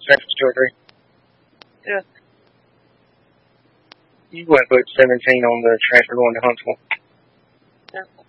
Central still agree? Yeah. You went put 17 on the transfer going to Huntsville. Yeah.